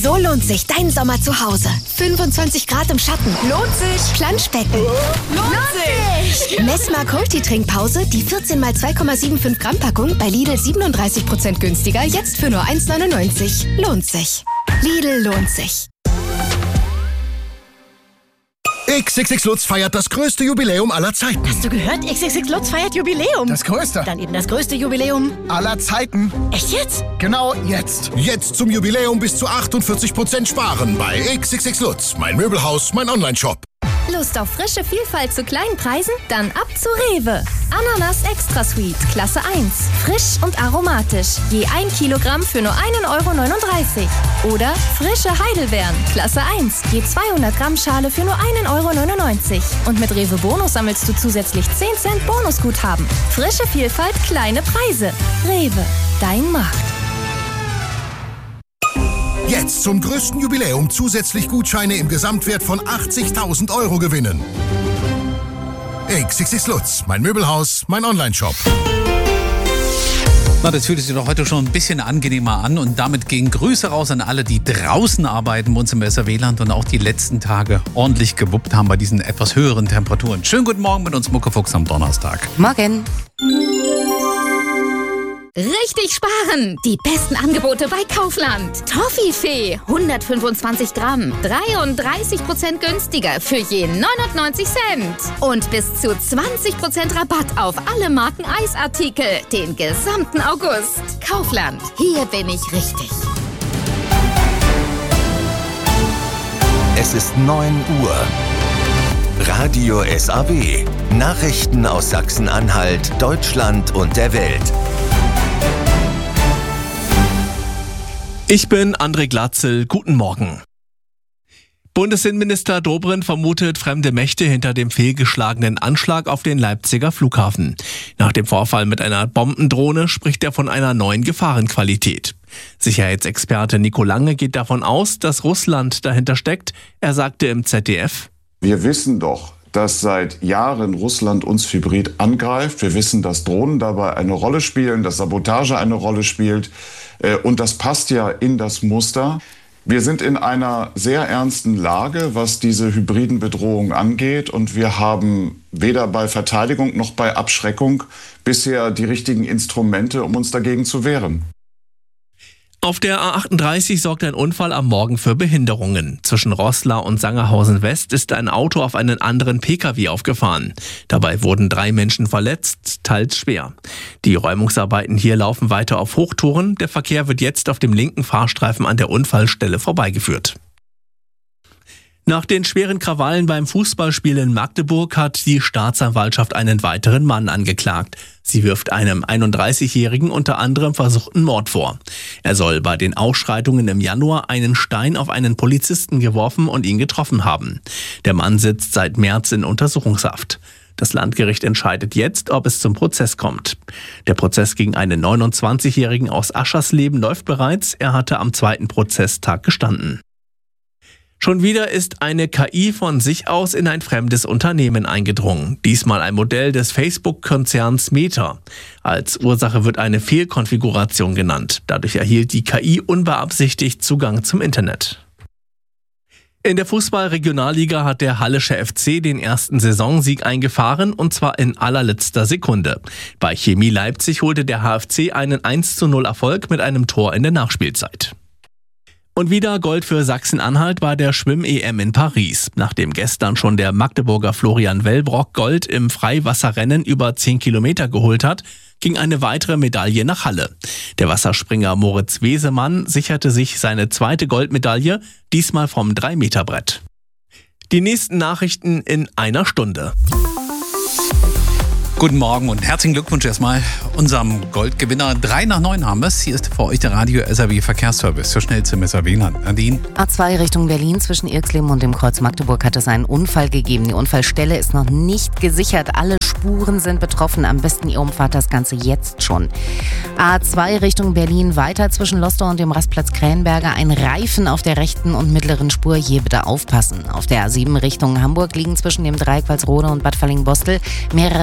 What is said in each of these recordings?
So lohnt sich dein Sommer zu Hause. 25 Grad im Schatten. Lohnt sich. Planschbecken. Lohnt sich. Messmer Multi-Trinkpause, die 14 x 2,75 Gramm Packung bei Lidl 37% günstiger, jetzt für nur 1,99. Lohnt sich. Lidl lohnt sich. XXX Lutz feiert das größte Jubiläum aller Zeiten. Hast du gehört? XXX Lutz feiert Jubiläum. Das größte. Dann eben das größte Jubiläum Aller Zeiten. Echt jetzt? Genau jetzt. Jetzt zum Jubiläum bis zu 48% sparen bei XXX Lutz. Mein Möbelhaus, mein Onlineshop. Lust auf frische Vielfalt zu kleinen Preisen? Dann ab zu Rewe. Ananas Extra Sweet, Klasse 1. Frisch und aromatisch. Je 1 Kilogramm für nur 1,39 €. Oder frische Heidelbeeren, Klasse 1. Je 200 Gramm Schale für nur 1,99 €. Und mit Rewe Bonus sammelst du zusätzlich 10 Cent Bonusguthaben. Frische Vielfalt, kleine Preise. Rewe, dein Markt. Jetzt zum größten Jubiläum zusätzlich Gutscheine im Gesamtwert von 80.000 € gewinnen. XXX Lutz, mein Möbelhaus, mein Onlineshop. Na, das fühlt sich doch heute schon ein bisschen angenehmer an und damit gehen Grüße raus an alle, die draußen arbeiten bei uns im SRW-Land und auch die letzten Tage ordentlich gewuppt haben bei diesen etwas höheren Temperaturen. Schönen guten Morgen mit uns Muckefuchs am Donnerstag. Morgen. Richtig sparen! Die besten Angebote bei Kaufland. Toffifee, 125 Gramm, 33% günstiger für je 99 Cent. Und bis zu 20% Rabatt auf alle Marken Eisartikel den gesamten August. Kaufland, hier bin ich richtig. Es ist 9 Uhr. Radio SAW. Nachrichten aus Sachsen-Anhalt, Deutschland und der Welt. Ich bin André Glatzel. Guten Morgen. Bundesinnenminister Dobrindt vermutet fremde Mächte hinter dem fehlgeschlagenen Anschlag auf den Leipziger Flughafen. Nach dem Vorfall mit einer Bombendrohne spricht er von einer neuen Gefahrenqualität. Sicherheitsexperte Nico Lange geht davon aus, dass Russland dahinter steckt. Er sagte im ZDF: Wir wissen doch, dass seit Jahren Russland uns hybrid angreift. Wir wissen, dass Drohnen dabei eine Rolle spielen, dass Sabotage eine Rolle spielt. Und das passt ja in das Muster. Wir sind in einer sehr ernsten Lage, was diese hybriden Bedrohungen angeht. Und wir haben weder bei Verteidigung noch bei Abschreckung bisher die richtigen Instrumente, um uns dagegen zu wehren. Auf der A38 sorgt ein Unfall am Morgen für Behinderungen. Zwischen Roßla und Sangerhausen West ist ein Auto auf einen anderen Pkw aufgefahren. Dabei wurden 3 Menschen verletzt, teils schwer. Die Räumungsarbeiten hier laufen weiter auf Hochtouren. Der Verkehr wird jetzt auf dem linken Fahrstreifen an der Unfallstelle vorbeigeführt. Nach den schweren Krawallen beim Fußballspiel in Magdeburg hat die Staatsanwaltschaft einen weiteren Mann angeklagt. Sie wirft einem 31-Jährigen unter anderem versuchten Mord vor. Er soll bei den Ausschreitungen im Januar einen Stein auf einen Polizisten geworfen und ihn getroffen haben. Der Mann sitzt seit März in Untersuchungshaft. Das Landgericht entscheidet jetzt, ob es zum Prozess kommt. Der Prozess gegen einen 29-Jährigen aus Aschersleben läuft bereits. Er hatte am 2. Prozesstag gestanden. Schon wieder ist eine KI von sich aus in ein fremdes Unternehmen eingedrungen. Diesmal ein Modell des Facebook-Konzerns Meta. Als Ursache wird eine Fehlkonfiguration genannt. Dadurch erhielt die KI unbeabsichtigt Zugang zum Internet. In der Fußball-Regionalliga hat der Hallische FC den ersten Saisonsieg eingefahren, und zwar in allerletzter Sekunde. Bei Chemie Leipzig holte der HFC einen 1:0 Erfolg mit einem Tor in der Nachspielzeit. Und wieder Gold für Sachsen-Anhalt bei der Schwimm-EM in Paris. Nachdem gestern schon der Magdeburger Florian Wellbrock Gold im Freiwasserrennen über 10 Kilometer geholt hat, ging eine weitere Medaille nach Halle. Der Wasserspringer Moritz Wesemann sicherte sich seine zweite Goldmedaille, diesmal vom 3-Meter-Brett. Die nächsten Nachrichten in einer Stunde. Guten Morgen und herzlichen Glückwunsch erstmal unserem Goldgewinner. 8 nach 9 haben wir es. Hier ist für euch der Radio SAW Verkehrsservice. So schnell zum SRW-Land. Nadine. A2 Richtung Berlin zwischen Irxleben und dem Kreuz Magdeburg hat es einen Unfall gegeben. Die Unfallstelle ist noch nicht gesichert. Alle Spuren sind betroffen. Am besten ihr umfahrt das Ganze jetzt schon. A2 Richtung Berlin weiter zwischen Lostor und dem Rastplatz Krähenberger. Ein Reifen auf der rechten und mittleren Spur. Hier bitte aufpassen. Auf der A7 Richtung Hamburg liegen zwischen dem Dreieck Walsrode und Bad Fallingbostel mehrere Metallwagen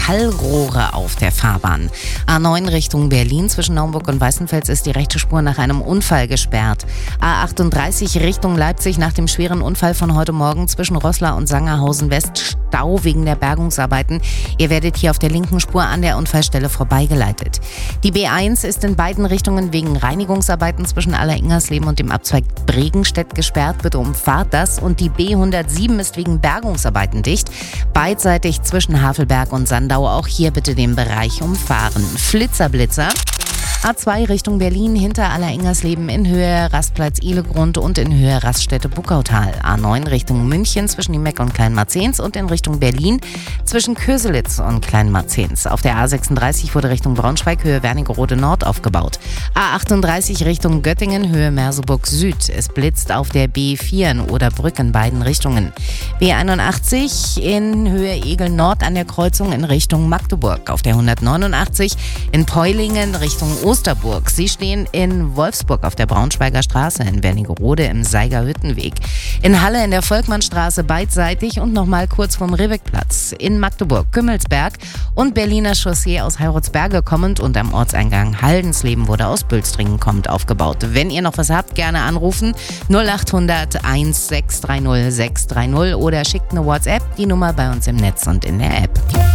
Metallrohre auf der Fahrbahn. A9 Richtung Berlin zwischen Naumburg und Weißenfels ist die rechte Spur nach einem Unfall gesperrt. A38 Richtung Leipzig nach dem schweren Unfall von heute Morgen zwischen Roßla und Sangerhausen West Stau wegen der Bergungsarbeiten. Ihr werdet hier auf der linken Spur an der Unfallstelle vorbeigeleitet. Die B1 ist in beiden Richtungen wegen Reinigungsarbeiten zwischen Aller-Ingersleben und dem Abzweig Bregenstedt gesperrt. Bitte umfahrt das. Und die B107 ist wegen Bergungsarbeiten dicht. Beidseitig zwischen Havelberg und Sandau. Auch hier bitte den Bereich umfahren. Flitzer-Blitzer. A2 Richtung Berlin hinter Aller-Ingersleben in Höhe Rastplatz Ihlegrund und in Höhe Raststätte Buckautal. A9 Richtung München zwischen Niemeck und Kleinmarzens und in Richtung Berlin zwischen Köselitz und Kleinmarzens. Auf der A36 wurde Richtung Braunschweig Höhe Wernigerode Nord aufgebaut. A38 Richtung Göttingen Höhe Merseburg Süd. Es blitzt auf der B4 in Oderbrück in beiden Richtungen. B81 in Höhe Egel Nord an der Kreuzung in Richtung Magdeburg. Auf der 189 in Peulingen Richtung Osterburg. Sie stehen in Wolfsburg auf der Braunschweiger Straße, in Wernigerode im Seigerhüttenweg. In Halle in der Volkmannstraße beidseitig und nochmal kurz vom Ribbeckplatz. In Magdeburg, Kümmelsberg und Berliner Chaussee aus Heiratsberge kommend und am Ortseingang Haldensleben wurde aus Bülstringen kommend aufgebaut. Wenn ihr noch was habt, gerne anrufen 0800 1630 630 oder schickt eine WhatsApp, die Nummer bei uns im Netz und in der App.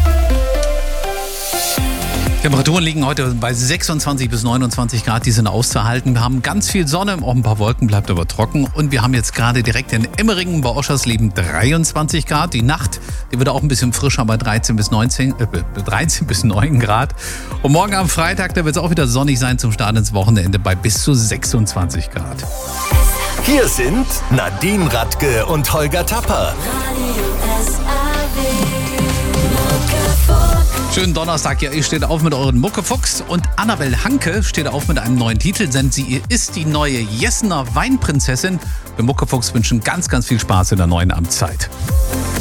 Temperaturen liegen heute bei 26 bis 29 Grad, die sind auszuhalten. Wir haben ganz viel Sonne, auch ein paar Wolken, bleibt aber trocken. Und wir haben jetzt gerade direkt in Emmeringen bei Oschersleben 23 Grad. Die Nacht, die wird auch ein bisschen frischer bei 13 bis 9 Grad. Und morgen am Freitag, da wird es auch wieder sonnig sein zum Start ins Wochenende bei bis zu 26 Grad. Hier sind Nadine Radke und Holger Tapper. Schönen Donnerstag, ja, ihr steht auf mit euren Muckefuchs und Annabel Hanke steht auf mit einem neuen Titel, denn sie ist die neue Jessener Weinprinzessin. Wir Muckefuchs wünschen ganz, ganz viel Spaß in der neuen Amtszeit.